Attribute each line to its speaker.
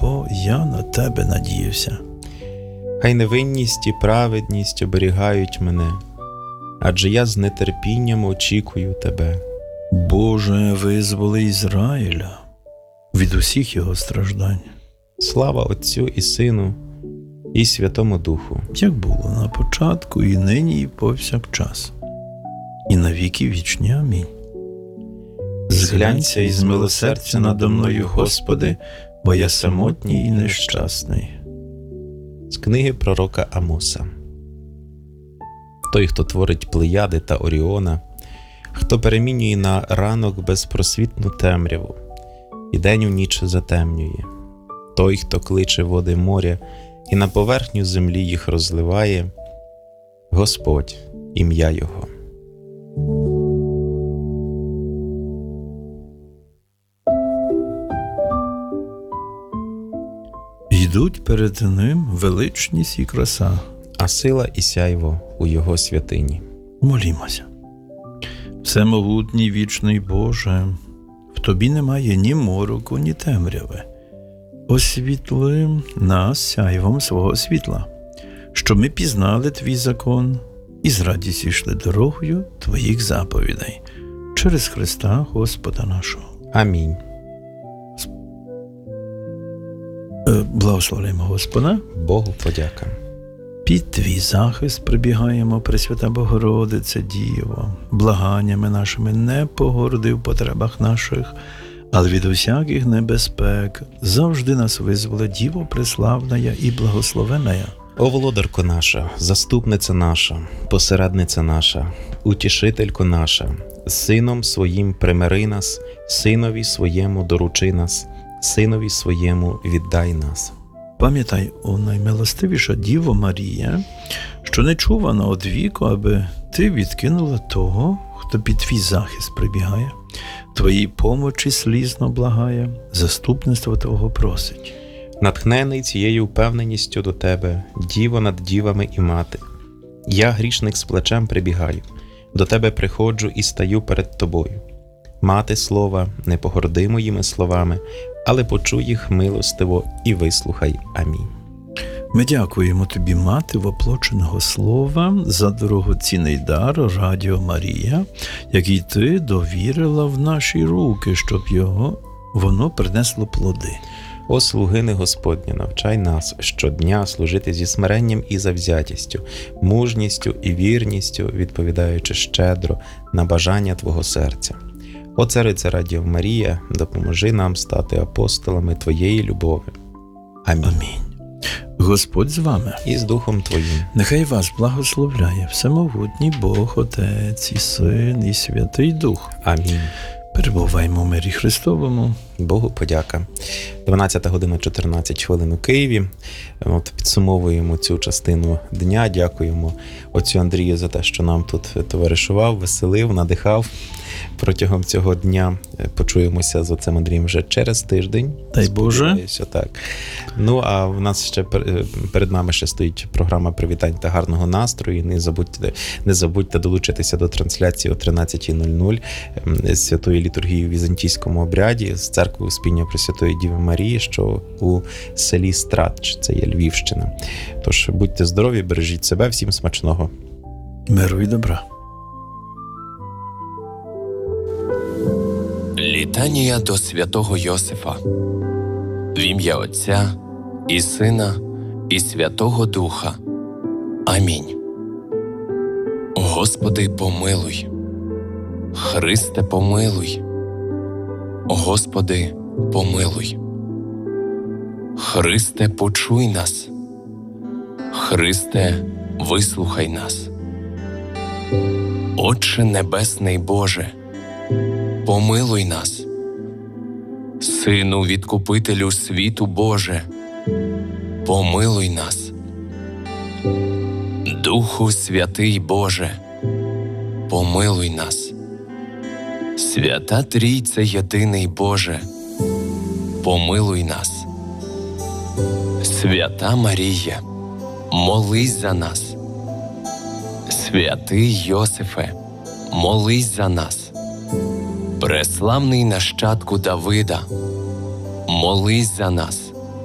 Speaker 1: бо я на тебе надіявся.
Speaker 2: Хай невинність і праведність оберігають мене, адже я з нетерпінням очікую тебе.
Speaker 1: Боже, визволи Ізраїля від усіх його страждань.
Speaker 2: Слава Отцю і Сину, і Святому Духу,
Speaker 1: як було на початку, і нині, і повсякчас, і на віки вічні. Амінь. Зглянься і змилосердя надо мною, Господи, бо я самотній і нещасний.
Speaker 2: З книги пророка Амоса. Той, хто творить Плеяди та Оріона, хто перемінює на ранок безпросвітну темряву, і день у ніч затемнює, той, хто кличе води моря і на поверхню землі їх розливає, Господь, ім'я Його.
Speaker 1: Йдуть перед ним величність і краса,
Speaker 2: а сила і сяйво у Його святині.
Speaker 1: Молімося. Всемогутній вічний Боже, в Тобі немає ні мороку, ні темряви. Освітли нас сяйвом свого світла, щоб ми пізнали Твій закон і з радістю йшли дорогою Твоїх заповідей. Через Христа Господа нашого.
Speaker 2: Амінь.
Speaker 1: Благословляємо Господа.
Speaker 2: Богу подяка.
Speaker 1: Під Твій захист прибігаємо, Пресвята Богородице Діво, благаннями нашими не погорди в потребах наших, але від усяких небезпек завжди нас визвола Діво преславна і благословенна.
Speaker 2: О володарко наша, заступниця наша, посередниця наша, утішителько наша, Сином Своїм примири нас, Синові Своєму доручи нас, Синові Своєму віддай нас.
Speaker 1: Пам'ятай, о наймилостивіша Діво Марія, що не чувана од віку, аби ти відкинула того, хто під твій захист прибігає, твоїй помочі слізно благає, заступництво Твого просить.
Speaker 2: Натхнений цією впевненістю до тебе, Діво над дівами і мати, я, грішник, з плачем прибігаю, до тебе приходжу і стаю перед тобою. Мати слова, не погорди моїми словами, але почуй їх милостиво і вислухай. Амінь.
Speaker 1: Ми дякуємо Тобі, Мати воплоченого Слова, за дорогоцінний дар Радіо Марія, який Ти довірила в наші руки, щоб воно принесло плоди.
Speaker 2: О слугине Господня, навчай нас щодня служити зі смиренням і завзятістю, мужністю і вірністю, відповідаючи щедро на бажання Твого серця. О Цариця Радіо Марія, допоможи нам стати апостолами Твоєї любові. Амінь.
Speaker 1: Амінь. Господь з вами.
Speaker 2: І з Духом Твоїм.
Speaker 1: Нехай вас благословляє Всемогутній Бог, Отець і Син, і Святий Дух.
Speaker 2: Амінь.
Speaker 1: Перебуваємо в мирі Христовому.
Speaker 2: Богу подяка. 12 година 14 хвилин у Києві. Підсумовуємо цю частину дня. Дякуємо отцю Андрію за те, що нам тут товаришував, веселив, надихав протягом цього дня. Почуємося з отцем Андрієм вже через тиждень.
Speaker 1: Дай Боже.
Speaker 2: Так. Ну, а в нас ще перед нами ще стоїть програма привітань та гарного настрою. Не забудьте долучитися до трансляції о 13:00 святої літургії в візантійському обряді з церкви Успіння Пресвятої Діви Марії, що у селі Стратч, це є Львівщина. Тож будьте здорові, бережіть себе, всім смачного.
Speaker 1: Миру і добра.
Speaker 3: Літанія до святого Йосифа. В ім'я Отця і Сина і Святого Духа. Амінь. Господи, помилуй. Христе, помилуй. Господи, помилуй. Христе, почуй нас. Христе, вислухай нас. Отче Небесний Боже, помилуй нас. Сину Відкупителю світу Боже, помилуй нас. Духу Святий Боже, помилуй нас. Свята Трійце Єдиний Боже, помилуй нас. Свята Марія, молись за нас. Святий Йосифе, молись за нас. Преславний нащадку Давида, молись за нас.